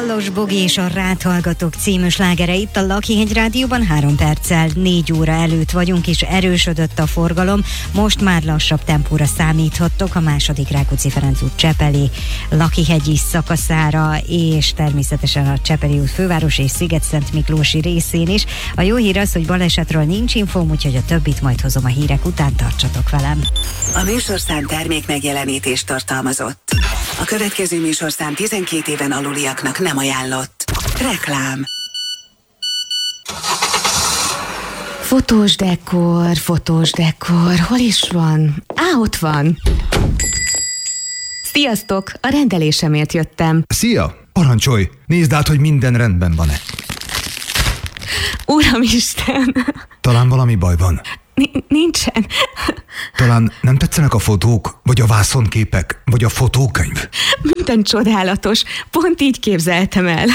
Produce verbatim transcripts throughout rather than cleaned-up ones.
Dallos Bogi és a Rád hallgatók című slágere itt a Lakihegy Rádióban. Három perccel négy óra előtt vagyunk, és erősödött a forgalom. Most már lassabb tempóra számíthattok a második Rákóczi Ferenc út Csepeli Lakihegyi szakaszára, és természetesen a Csepeli út főváros és Szigetszent Miklósi részén is. A jó hír az, hogy balesetről nincs infóm, úgyhogy a többit majd hozom a hírek után, tartsatok velem. A műsorszám termék megjelenítést tartalmazott. A következő műsorszám tizenkét éven aluliaknak nem ajánlott. Reklám. Fotós dekor, fotós dekor, hol is van? Á, ott van. Sziasztok, a rendelésemért jöttem. Szia, parancsolj, nézd át, hogy minden rendben van-e. Uramisten! Talán valami baj van. N- nincsen. Talán nem tetszenek a fotók, vagy a vászonképek, vagy a fotókönyv? Minden csodálatos, pont így képzeltem el.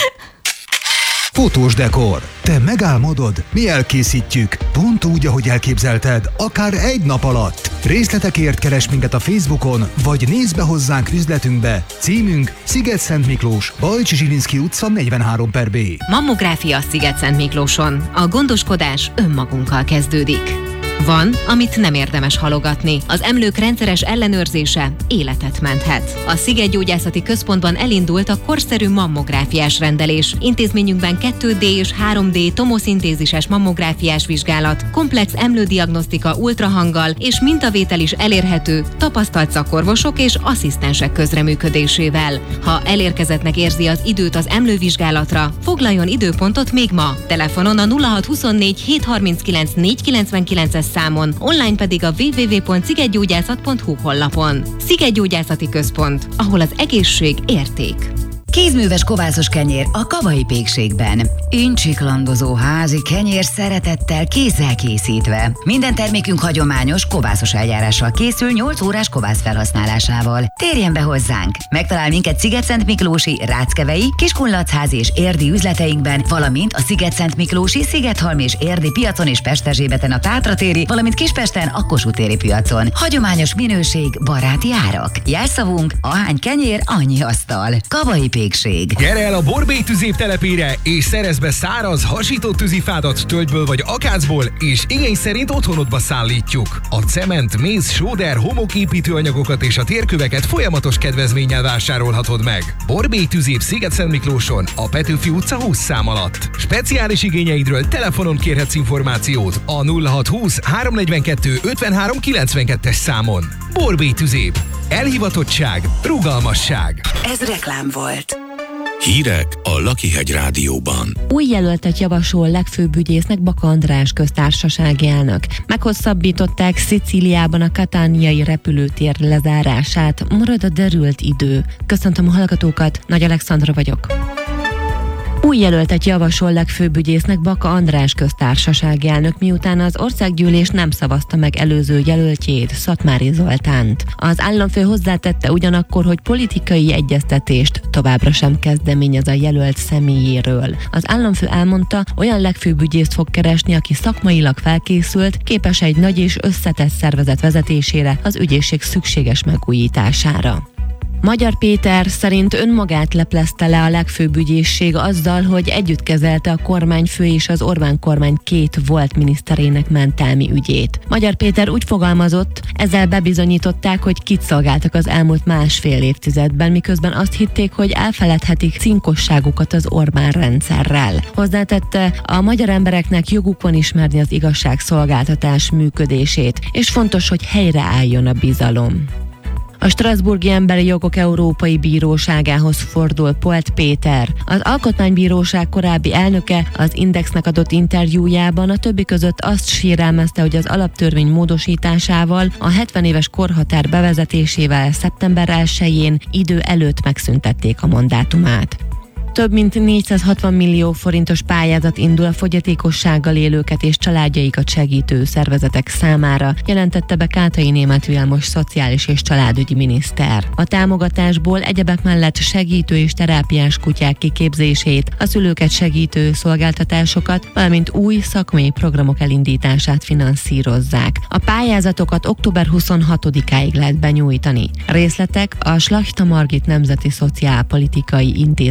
Fotós dekor. Te megálmodod, mi elkészítjük. Pont úgy, ahogy elképzelted, akár egy nap alatt. Részletekért keres minket a Facebookon, vagy nézz be hozzánk üzletünkbe. Címünk Szigetszent Miklós, Bajcsi Zsilinszky utca negyvenhárom per B. Mammográfia Szigetszent Miklóson. A gondoskodás önmagunkkal kezdődik. Van, amit nem érdemes halogatni. Az emlők rendszeres ellenőrzése életet menthet. A Szigetgyógyászati Központban elindult a korszerű mammográfiás rendelés. Intézményünkben kettő dé és három dé tomoszintézises mammográfiás vizsgálat, komplex emlődiagnosztika ultrahanggal és mintavétel is elérhető tapasztalt szakorvosok és asszisztensek közreműködésével. Ha elérkezettnek érzi az időt az emlővizsgálatra, foglaljon időpontot még ma. Telefonon a nulla hat huszonnégy hét harminckilenc négy kilencvenkilences számon, online pedig a double-u double-u double-u pont szigetgyógyászat pont hu honlapon. Szigetgyógyászati Központ, ahol az egészség érték. Kézműves kovászos kenyér a Kavai Pékségben. Incsiklandozó házi kenyér szeretettel, kézzel készítve. Minden termékünk hagyományos, kovászos eljárással készül nyolc órás kovász felhasználásával. Térjen be hozzánk! Megtalál minket Szigetszent Miklósi, Ráckevei, Kiskunlachházi és Érdi üzleteinkben, valamint a Szigetszent Miklósi, Szigethalmi és Érdi piacon és Pesterzsébeten a Tátratéri, valamint Kispesten a Kossuth téri piacon. Hagyományos minőség, baráti árak. Jelszavunk: ahány kenyér, annyi asztal. Kavai Pékség. Gyere el a Borbély tüzép telepére, és szerezz be száraz, hasított tűzifádat tölgyből vagy akácból, és igény szerint otthonodba szállítjuk. A cement, méz, sóder, homoképítőanyagokat és a térköveket folyamatos kedvezménnyel vásárolhatod meg. Borbély tüzép Szigetszent Miklóson, a Petőfi utca húsz szám alatt. Speciális igényeidről telefonon kérhetsz információt a nulla hat húsz háromnegyvenkettő ötvenhárom kilencvenkettes számon. Borbély tüzép. Elhivatottság, rugalmasság. Ez reklám volt. Hírek a Lakihegy Rádióban. Új jelöltet javasol legfőbb ügyésznek Baka András köztársasági elnök. Meghosszabbították Szicíliában a katániai repülőtér lezárását. Marad a derült idő. Köszöntöm a hallgatókat, Nagy Alexandra vagyok. Új jelöltet javasol legfőbb ügyésznek Baka András köztársasági elnök, miután az országgyűlés nem szavazta meg előző jelöltjét, Szatmári Zoltánt. Az államfő hozzátette ugyanakkor, hogy politikai egyeztetést továbbra sem kezdeményez a jelölt személyéről. Az államfő elmondta, olyan legfőbb ügyészt fog keresni, aki szakmailag felkészült, képes egy nagy és összetett szervezet vezetésére, az ügyészség szükséges megújítására. Magyar Péter szerint önmagát leplezte le a legfőbb ügyészség azzal, hogy együtt kezelte a kormányfő és az Orbán kormány két volt miniszterének mentelmi ügyét. Magyar Péter úgy fogalmazott, ezzel bebizonyították, hogy kit szolgáltak az elmúlt másfél évtizedben, miközben azt hitték, hogy elfeledhetik cinkosságukat az Orbán rendszerrel. Hozzátette, a magyar embereknek joguk van ismerni az igazságszolgáltatás működését, és fontos, hogy helyreálljon a bizalom. A Strasbourgi Emberi Jogok Európai Bíróságához fordul Polt Péter. Az Alkotmánybíróság korábbi elnöke az Indexnek adott interjújában a többi között azt sérelmezte, hogy az alaptörvény módosításával, a hetven éves korhatár bevezetésével szeptember elsején idő előtt megszüntették a mandátumát. Több mint négyszázhatvan millió forintos pályázat indul a fogyatékossággal élőket és családjaikat segítő szervezetek számára, jelentette be Kátai Németh Vilmos szociális és családügyi miniszter. A támogatásból egyebek mellett segítő és terápiás kutyák kiképzését, a szülőket segítő szolgáltatásokat, valamint új szakmai programok elindítását finanszírozzák. A pályázatokat október huszonhatodikáig lehet benyújtani. Részletek a Slachta Margit Nemzeti Szociálpolitikai Intézet honlapján.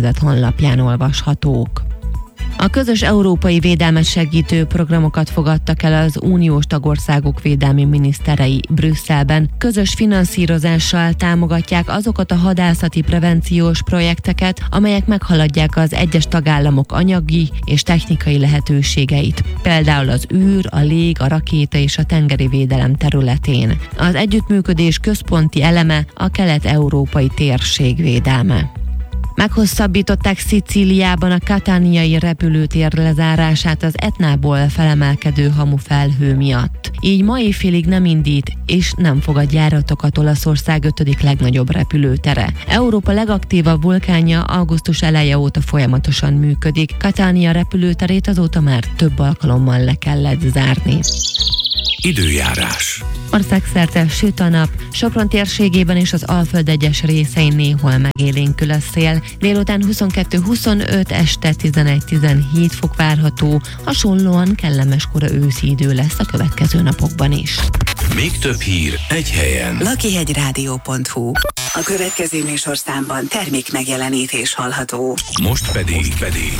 honlapján olvashatók. A közös európai védelmet segítő programokat fogadtak el az uniós tagországok védelmi miniszterei Brüsszelben. Közös finanszírozással támogatják azokat a hadászati prevenciós projekteket, amelyek meghaladják az egyes tagállamok anyagi és technikai lehetőségeit, például az űr, a lég, a rakéta és a tengeri védelem területén. Az együttműködés központi eleme a kelet-európai térség védelme. Meghosszabbították Szicíliában a katániai repülőtér lezárását az Etnából felemelkedő hamufelhő miatt. Így ma éjfélig nem indít és nem fogad járatokat Olaszország ötödik legnagyobb repülőtere. Európa legaktívabb vulkánja augusztus eleje óta folyamatosan működik. Katánia repülőterét azóta már több alkalommal le kellett zárni. Időjárás. Országszerte süt a nap, Sopron térségében és az Alföld egyes részein néhol megélénkül a szél. Délután huszonkettő-huszonöt, este tizenegy-tizenhét fok várható, hasonlóan kellemes kora őszi idő lesz a következő napokban is. Még több hír egy helyen. lakihegyrádió pont hu. A következő műsorszámban termék megjelenítés hallható. Most pedig, Most pedig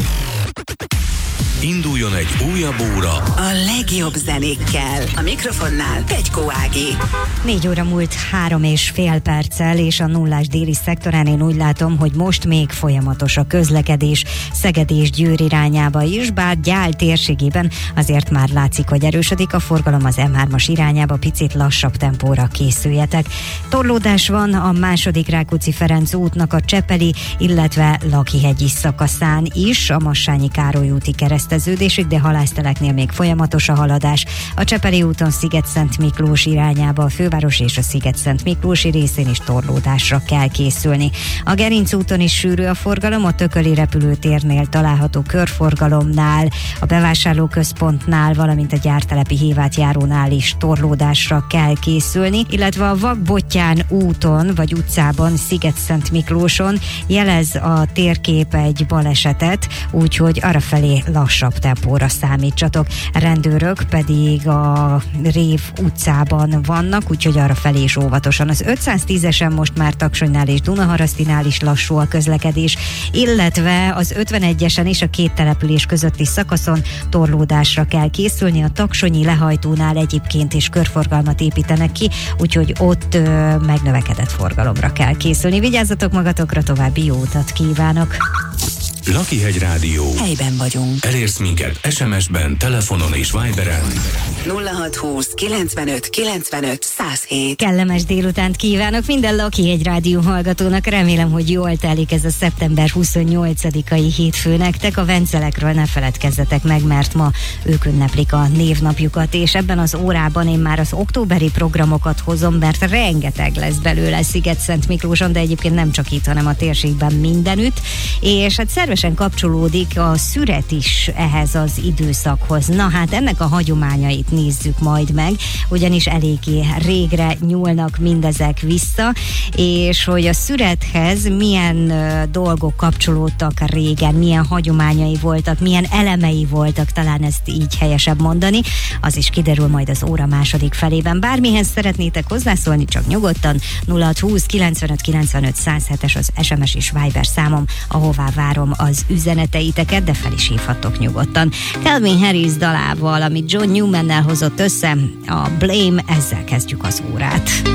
induljon egy újabb óra A legjobb zenékkel. A mikrofonnál Pegykó Ági. Négy óra múlt három és fél perccel, és a nullás déli szektorán én úgy látom, hogy most még folyamatos a közlekedés Szeged és Győr irányába is, bár Gyál térségében azért már látszik, hogy erősödik a forgalom az em hármas irányába, picit lassabb tempóra készüljetek. Torlódás van a második Rákóczi-Ferenc útnak a Csepeli, illetve Lakihegyi szakaszán is, a Massányi Károly úti kereszteződésig, de halászteleknél még folyamatos a haladás. A Csepeli úton Sziget-Szent Miklós irányába, a főváros és a Sziget-Szent Miklósi részén is torlódásra kell készülni. A Gerinc úton is sűrű a forgalom, a Tököli repülőtérnél található körforgalomnál, a bevásárlóközpontnál, valamint a gyártelepi Hévátjárónál is torlódásra kell készülni, illetve a Vakbottyán úton vagy utcában Sziget-Szent Miklóson jelez a térkép egy balesetet, úgyhogy arrafelé lassabb tempóra számítsatok. Rendőrök pedig a Rév utcában vannak, úgyhogy arrafelé is óvatosan. Az ötszáztízesen most már Taksonynál és Dunaharasztinál is lassú a közlekedés, illetve az ötvenegyesen és a két település közötti szakaszon torlódásra kell készülni. A taksonyi lehajtónál egyébként is körforgalmat építenek ki, úgyhogy ott ö, megnövekedett forgalomra kell készülni. Vigyázzatok magatokra, további jó utat kívánok! Lakihegy Rádió. Helyben vagyunk. Elérsz minket es em es-ben, telefonon és Viberen. nulla hat húsz kilencvenöt kilencvenöt száz hét. Kellemes délutánt kívánok minden Lakihegy Rádió hallgatónak. Remélem, hogy jól telik ez a szeptember huszonnyolcadikai hétfő nektek. A vencelekről ne feledkezzetek meg, mert ma ők ünneplik a névnapjukat, és ebben az órában én már az októberi programokat hozom, mert rengeteg lesz belőle Sziget-Szent Miklóson, de egyébként nem csak itt, hanem a térségben mindenütt, és hát szervesen kapcsolódik a szüret is ehhez az időszakhoz. Na hát ennek a hagyományait nézzük majd meg, ugyanis eléggé régre nyúlnak mindezek vissza, és hogy a szürethez milyen uh, dolgok kapcsolódtak régen, milyen hagyományai voltak, milyen elemei voltak, talán ezt így helyesebb mondani, az is kiderül majd az óra második felében. Bármihez szeretnétek hozzászólni, csak nyugodtan nulla hat húsz kilencvenöt kilencvenöt száz hetes az es em es és Viber számom, ahová várom az üzeneteiteket, de fel is hívhattok nyugodtan. Calvin Harris dalával, amit John Newman-nel hozott össze, a Blame, ezzel kezdjük az órát.